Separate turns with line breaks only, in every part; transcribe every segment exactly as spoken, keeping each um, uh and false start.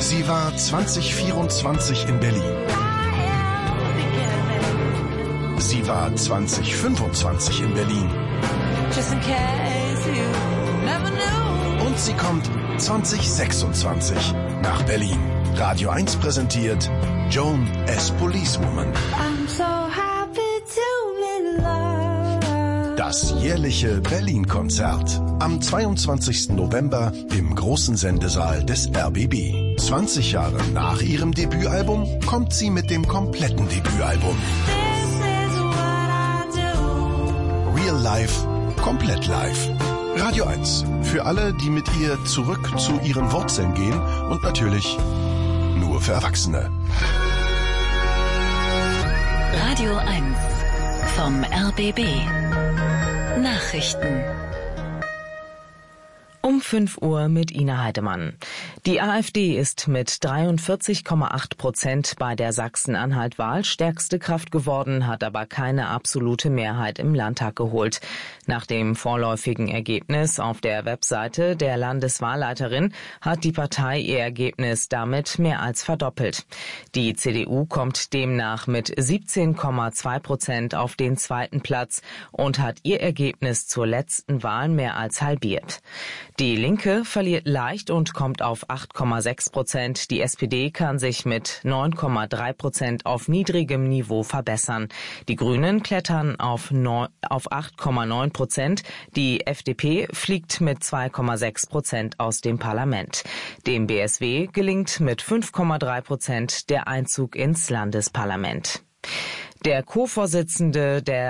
Sie war zwanzig vierundzwanzig in Berlin. Sie war zwanzig fünfundzwanzig in Berlin. Und sie kommt zwanzig sechsundzwanzig nach Berlin. Radio eins präsentiert Joan as Policewoman. Das jährliche Berlin-Konzert. Am zweiundzwanzigsten November im großen Sendesaal des R B B. zwanzig Jahre nach ihrem Debütalbum kommt sie mit dem kompletten Debütalbum. Real Life, komplett live. Radio eins. Für alle, die mit ihr zurück zu ihren Wurzeln gehen und natürlich nur für Erwachsene.
Radio eins vom R B B. Nachrichten.
Um fünf Uhr mit Ina Heidemann. Die AfD ist mit dreiundvierzig Komma acht Prozent bei der Sachsen-Anhalt-Wahl stärkste Kraft geworden, hat aber keine absolute Mehrheit im Landtag geholt. Nach dem vorläufigen Ergebnis auf der Webseite der Landeswahlleiterin hat die Partei ihr Ergebnis damit mehr als verdoppelt. Die C D U kommt demnach mit siebzehn Komma zwei Prozent auf den zweiten Platz und hat ihr Ergebnis zur letzten Wahl mehr als halbiert. Die Linke verliert leicht und kommt auf acht Komma sechs Prozent. Die S P D kann sich mit neun Komma drei Prozent auf niedrigem Niveau verbessern. Die Grünen klettern auf, auf acht Komma neun Prozent. Die F D P fliegt mit zwei Komma sechs Prozent aus dem Parlament. Dem B S W gelingt mit fünf Komma drei Prozent der Einzug ins Landesparlament. Der Co-Vorsitzende der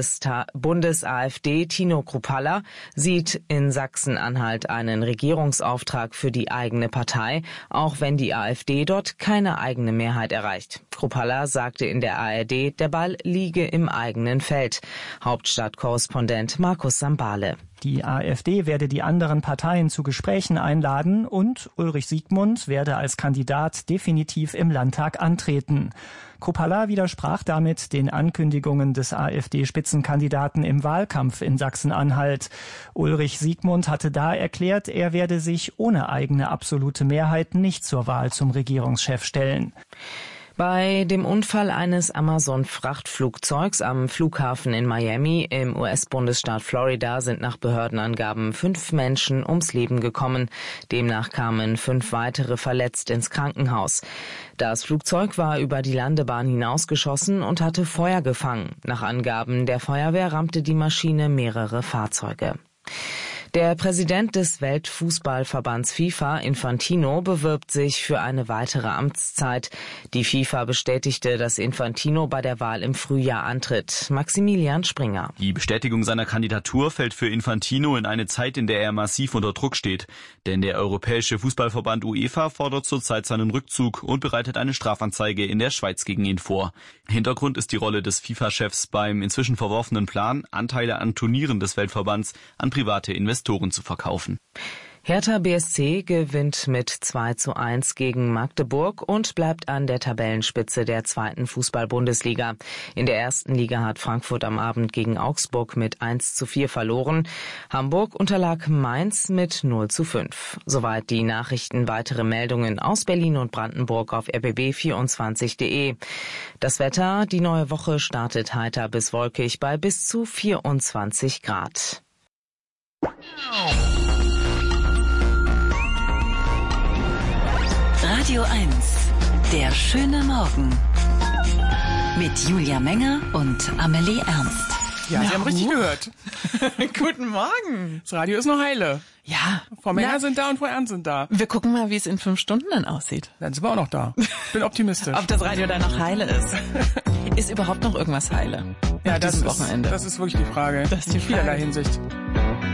Bundes-AfD, Tino Kruppalla, sieht in Sachsen-Anhalt einen Regierungsauftrag für die eigene Partei, auch wenn die AfD dort keine eigene Mehrheit erreicht. Kruppalla sagte in der A R D, der Ball liege im eigenen Feld. Hauptstadtkorrespondent Markus Sambale.
Die AfD werde die anderen Parteien zu Gesprächen einladen und Ulrich Siegmund werde als Kandidat definitiv im Landtag antreten. Kruppalla widersprach damit den Ankündigungen des AfD-Spitzenkandidaten im Wahlkampf in Sachsen-Anhalt. Ulrich Siegmund hatte da erklärt, er werde sich ohne eigene absolute Mehrheit nicht zur Wahl zum Regierungschef stellen.
Bei dem Unfall eines Amazon-Frachtflugzeugs am Flughafen in Miami im U S-Bundesstaat Florida sind nach Behördenangaben fünf Menschen ums Leben gekommen. Demnach kamen fünf weitere verletzt ins Krankenhaus. Das Flugzeug war über die Landebahn hinausgeschossen und hatte Feuer gefangen. Nach Angaben der Feuerwehr rammte die Maschine mehrere Fahrzeuge. Der Präsident des Weltfußballverbands FIFA, Infantino, bewirbt sich für eine weitere Amtszeit. Die FIFA bestätigte, dass Infantino bei der Wahl im Frühjahr antritt. Maximilian Springer.
Die Bestätigung seiner Kandidatur fällt für Infantino in eine Zeit, in der er massiv unter Druck steht. Denn der Europäische Fußballverband UEFA fordert zurzeit seinen Rückzug und bereitet eine Strafanzeige in der Schweiz gegen ihn vor. Hintergrund ist die Rolle des FIFA-Chefs beim inzwischen verworfenen Plan, Anteile an Turnieren des Weltverbands an private Investoren zu verkaufen.
Hertha B S C gewinnt mit zwei zu eins gegen Magdeburg und bleibt an der Tabellenspitze der zweiten Fußball-Bundesliga. In der ersten Liga hat Frankfurt am Abend gegen Augsburg mit eins zu vier verloren. Hamburg unterlag Mainz mit null zu fünf. Soweit die Nachrichten. Weitere Meldungen aus Berlin und Brandenburg auf r b b vierundzwanzig punkt de. Das Wetter, die neue Woche startet heiter bis wolkig bei bis zu vierundzwanzig Grad.
Radio eins, der schöne Morgen. Mit Julia Menger und Amelie Ernst.
Ja, Sie haben richtig gehört.
Guten Morgen.
Das Radio ist noch heile.
Ja.
Frau Menger Na, sind da und Frau Ernst sind da.
Wir gucken mal, wie es in fünf Stunden dann aussieht.
Dann sind wir auch noch da. Ich bin optimistisch.
Ob das Radio dann noch heile ist. Ist überhaupt noch irgendwas heile?
Ja, das ist,
Wochenende?
das ist wirklich die Frage.
Das ist die
in
Frage.
vielerlei Hinsicht.